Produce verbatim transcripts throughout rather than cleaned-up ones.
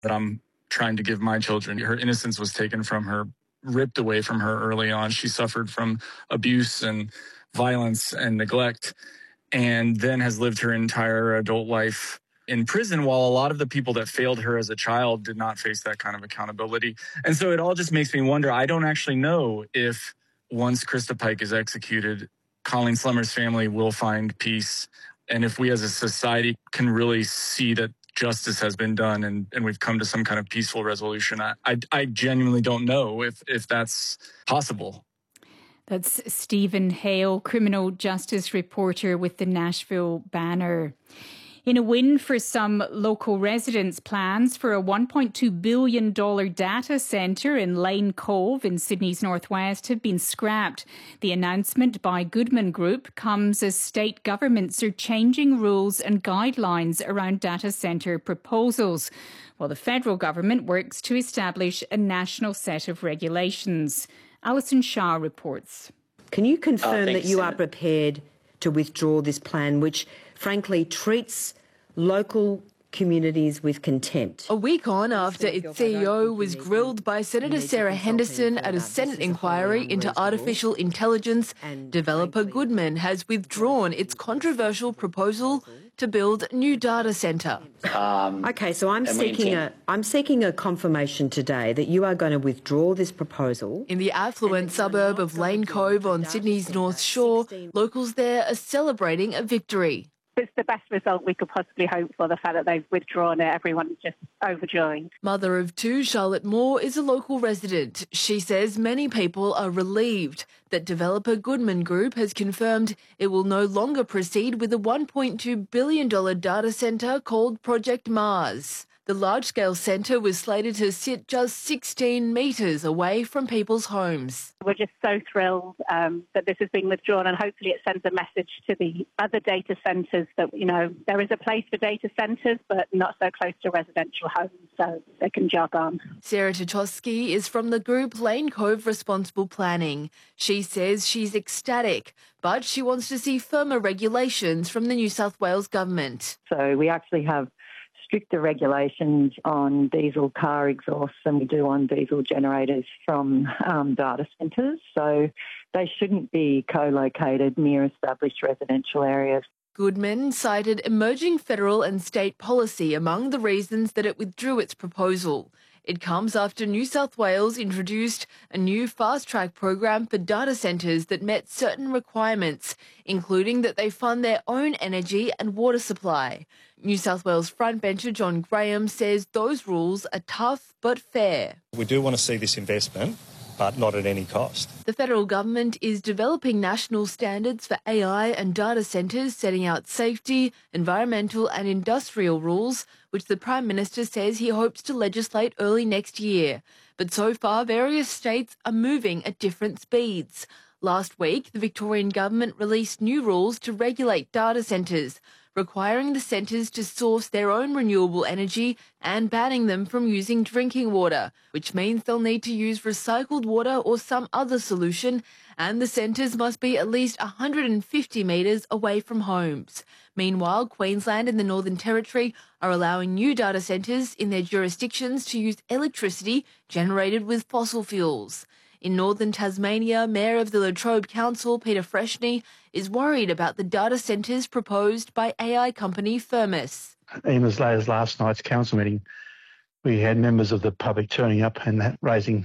that I'm trying to give my children. Her innocence was taken from her, ripped away from her early on. She suffered from abuse and violence and neglect, and then has lived her entire adult life in prison, while a lot of the people that failed her as a child did not face that kind of accountability. And so it all just makes me wonder. I don't actually know if once Krista Pike is executed, Colleen Slummer's family will find peace, and if we as a society can really see that justice has been done and, and we've come to some kind of peaceful resolution. I, I, I genuinely don't know if, if that's possible. That's Stephen Hale, criminal justice reporter with the Nashville Banner. In a win for some local residents, plans for a one point two billion dollars data centre in Lane Cove in Sydney's northwest have been scrapped. The announcement by Goodman Group comes as state governments are changing rules and guidelines around data centre proposals, while the federal government works to establish a national set of regulations. Alison Shah reports. Can you confirm oh, that you Sarah. are prepared to withdraw this plan, which frankly treats local communities with contempt? A week on after its C E O was grilled by Senator Sarah Henderson at a Senate inquiry into artificial intelligence, developer Goodman has withdrawn its controversial proposal to build a new data centre. Um, okay, so I'm seeking a I'm seeking a confirmation today that you are going to withdraw this proposal. In the affluent suburb of Lane Cove on Sydney's North Shore, locals there are celebrating a victory. It's the best result we could possibly hope for, the fact that they've withdrawn it. Everyone's just overjoyed. Mother of two, Charlotte Moore, is a local resident. She says many people are relieved that developer Goodman Group has confirmed it will no longer proceed with a one point two billion dollars data centre called Project Mars. The large-scale centre was slated to sit just sixteen metres away from people's homes. We're just so thrilled um, that this has been withdrawn, and hopefully it sends a message to the other data centres that, you know, there is a place for data centres, but not so close to residential homes, so they can jog on. Sarah Tchaikovsky is from the group Lane Cove Responsible Planning. She says she's ecstatic, but she wants to see firmer regulations from the New South Wales government. So we actually have stricter regulations on diesel car exhausts than we do on diesel generators from um, data centres. So they shouldn't be co-located near established residential areas. Goodman cited emerging federal and state policy among the reasons that it withdrew its proposal. It comes after New South Wales introduced a new fast-track program for data centres that met certain requirements, including that they fund their own energy and water supply. New South Wales frontbencher John Graham says those rules are tough but fair. We do want to see this investment, but not at any cost. The federal government is developing national standards for A I and data centres, setting out safety, environmental and industrial rules, which the Prime Minister says he hopes to legislate early next year. But so far, various states are moving at different speeds. Last week, the Victorian government released new rules to regulate data centres, requiring the centres to source their own renewable energy and banning them from using drinking water, which means they'll need to use recycled water or some other solution, and the centres must be at least one hundred fifty metres away from homes. Meanwhile, Queensland and the Northern Territory are allowing new data centres in their jurisdictions to use electricity generated with fossil fuels. In northern Tasmania, Mayor of the Latrobe Council, Peter Freshney, is worried about the data centres proposed by A I company Firmus. Even as late as last night's council meeting, we had members of the public turning up and that raising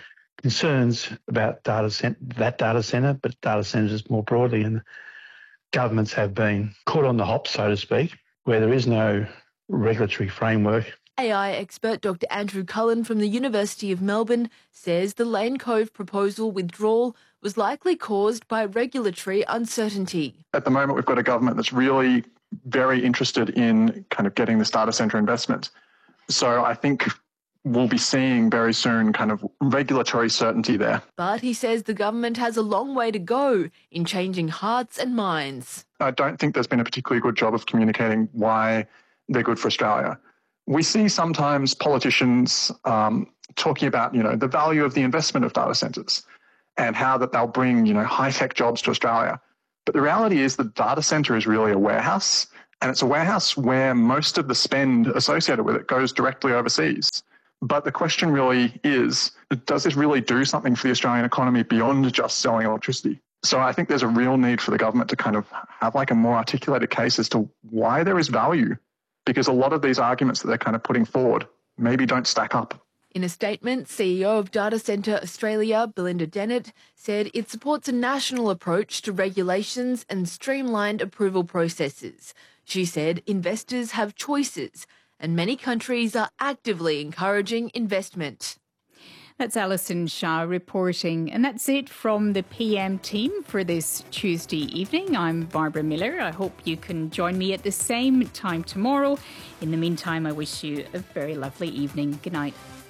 concerns about data cent- that data centre, but data centres more broadly. And governments have been caught on the hop, so to speak, where there is no regulatory framework. A I expert Doctor Andrew Cullen from the University of Melbourne says the Lane Cove proposal withdrawal was likely caused by regulatory uncertainty. At the moment, we've got a government that's really very interested in kind of getting this data centre investment. So I think we'll be seeing very soon kind of regulatory certainty there. But he says the government has a long way to go in changing hearts and minds. I don't think there's been a particularly good job of communicating why they're good for Australia. We see sometimes politicians um, talking about, you know, the value of the investment of data centres and how that they'll bring, you know, high-tech jobs to Australia. But the reality is the data centre is really a warehouse And it's a warehouse where most of the spend associated with it goes directly overseas. But the question really is, does this really do something for the Australian economy beyond just selling electricity? So I think there's a real need for the government to kind of have like a more articulated case as to why there is value, because a lot of these arguments that they're kind of putting forward maybe don't stack up. In a statement, C E O of Data Centre Australia, Belinda Dennett, said it supports a national approach to regulations and streamlined approval processes. She said investors have choices and many countries are actively encouraging investment. That's Alison Shah reporting. And that's it from the P M team for this Tuesday evening. I'm Barbara Miller. I hope you can join me at the same time tomorrow. In the meantime, I wish you a very lovely evening. Good night.